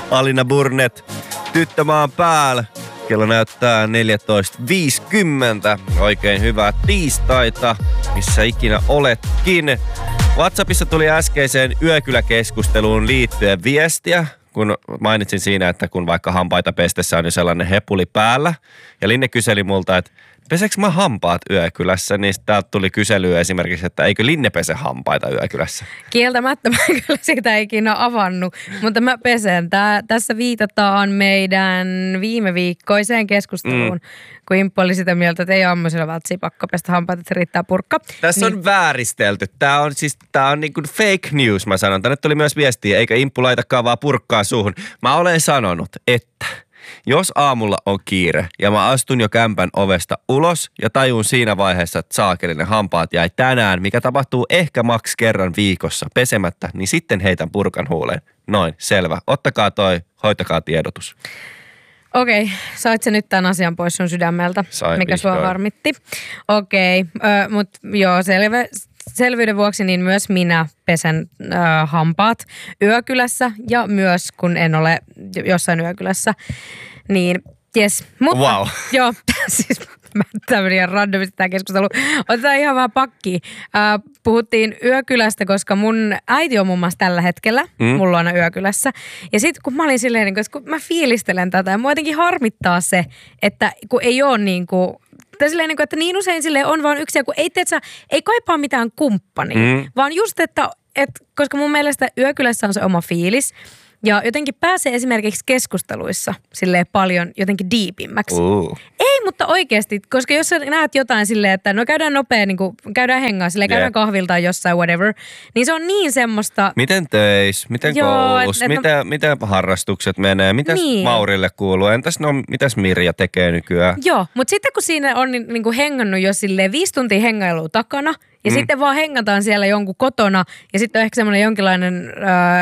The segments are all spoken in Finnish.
Alina Burnett, Tyttömaan päällä. Kello näyttää 14.50. Oikein hyvää tiistaita, missä ikinä oletkin. WhatsAppissa tuli äskeiseen yökyläkeskusteluun liittyen viestiä, kun mainitsin siinä, että kun vaikka hampaita pestessä on jo sellainen hepuli päällä. Ja Linne kyseli multa, että peseekö mä hampaat yökylässä, niin täältä tuli kyselyä esimerkiksi, että eikö Linne pese hampaita yökylässä? Kieltämättä mä kyllä sitä ikinä avannut, mutta mä pesen. Tässä viitataan meidän viime viikkoiseen keskusteluun, kun Imppu oli sitä mieltä, että ei aamuisella välttämättä pakko pestä hampaita, että riittää purkka. Tässä on vääristelty. Tää on niin kuin fake news, mä sanon. Tänne tuli myös viestiä, eikä Imppu laitakaan vaan purkkaa suuhun. Mä olen sanonut, että jos aamulla on kiire ja mä astun jo kämpän ovesta ulos ja tajun siinä vaiheessa, että saakelinen hampaat jäi tänään, mikä tapahtuu ehkä maks kerran viikossa pesemättä, niin sitten heitän purkan huuleen. Noin, selvä. Ottakaa toi, hoitakaa tiedotus. Okei, sait sä nyt tämän asian pois sun sydämeltä, mikä sua harmitti. Okei, mutta joo, selvyyden vuoksi niin myös minä pesen hampaat yökylässä ja myös kun en ole jossain yökylässä, niin jes. Mutta wow. Joo, siis tämmöinen ihan randomisti tämä keskustelu. Otetaan ihan vähän pakkiin. Puhuttiin yökylästä, koska mun äiti on muun muassa tällä hetkellä mulla on yökylässä. Ja sitten kun mä olin silleen, että kun mä fiilistelen tätä ja mua jotenkin harmittaa se, että kun ei ole niin kuin tai silleen, että niin usein silleen on vaan yksi, kun ei kaipaa mitään kumppania, vaan just, että koska mun mielestä yökylässä on se oma fiilis ja jotenkin pääsee esimerkiksi keskusteluissa silleen paljon jotenkin diipimmäksi. Ei, mutta oikeasti, koska jos sä näet jotain silleen, että no käydään nopea, niin kuin käydään hengaa, silleen käydään kahvilta jossain, whatever, niin se on niin semmoista. Miten töis, miten koulussa, miten harrastukset menee, mitäs niin. Maurille kuuluu, mitäs Mirja tekee nykyään? Joo, mutta sitten kun siinä on niin kuin hengannut jo silleen 5 tuntia hengailua takana, ja sitten vaan hengataan siellä jonkun kotona ja sitten on ehkä semmoinen jonkinlainen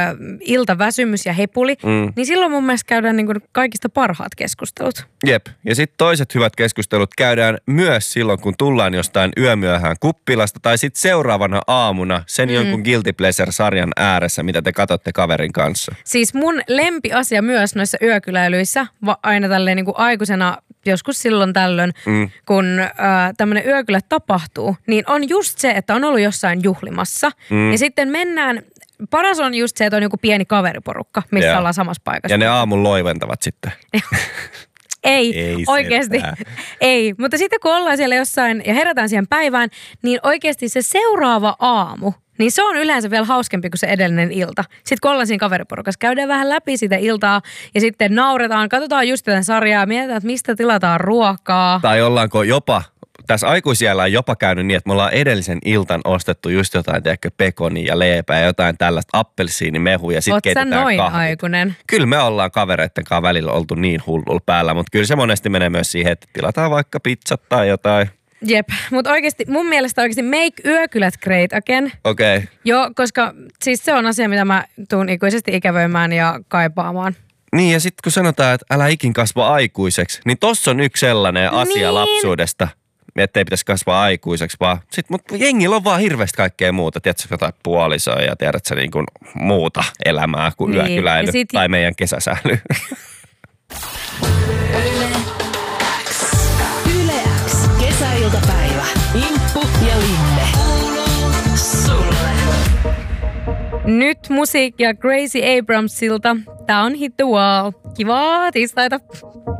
iltaväsymys ja hepuli, niin silloin mun mielestä käydään niinku kaikista parhaat keskustelut. Jep, ja sitten toiset hyvät keskustelut käydään myös silloin, kun tullaan jostain yömyöhään kuppilasta tai sitten seuraavana aamuna sen jonkun Guilty Pleasure-sarjan ääressä, mitä te katsotte kaverin kanssa. Siis mun lempiasia myös noissa yökyläilyissä, aina tälleen niinku aikuisena joskus silloin tällöin, kun tämmöinen yökylä tapahtuu, niin on just se, että on ollut jossain juhlimassa. Ja sitten mennään, paras on just se, että on joku pieni kaveriporukka, missä ollaan samassa paikassa. Ja ne aamun loiventavat sitten. Ei oikeasti. Ei, mutta sitten kun ollaan siellä jossain ja herätään siihen päivään, niin oikeasti se seuraava aamu, niin se on yleensä vielä hauskempi kuin se edellinen ilta. Sitten kun ollaan siinä kaveriporukassa, käydään vähän läpi sitä iltaa ja sitten nauretaan, katsotaan just jotain sarjaa, mietitään, että mistä tilataan ruokaa. Tai ollaanko jopa, tässä aikuisiällä on jopa käynyt niin, että me ollaan edellisen iltan ostettu just jotain, tiedätkö, pekonia ja leipää ja jotain tällaista appelsiinimehuja ja sitten keitetään kahvit. Oot sä noin aikuinen? Kyllä me ollaan kavereitten kanssa välillä oltu niin hullulla päällä, mutta kyllä se monesti menee myös siihen, että tilataan vaikka pizzat tai jotain. Jep, mutta oikeasti mun mielestä oikeasti make yökylät great again. Okei. Joo, koska siis se on asia, mitä mä tuun ikuisesti ikävöimään ja kaipaamaan. Niin ja sitten kun sanotaan, että älä ikin kasva aikuiseksi, niin tossa on yksi sellainen asia lapsuudesta, että ei pitäisi kasvaa aikuiseksi, vaan mutta jengillä on vaan hirveästi kaikkea muuta. Tiedätkö jotain puolisoa ja tiedätkö niin kuin muuta elämää kuin yökyläily tai meidän kesäsäily. Yle X. Kesäiltapäivä. Imppu ja Linne. Sulle. Nyt musiikkia Gracie Abramsilta. Tää on Hit the Wall. Kivaa tiistaita.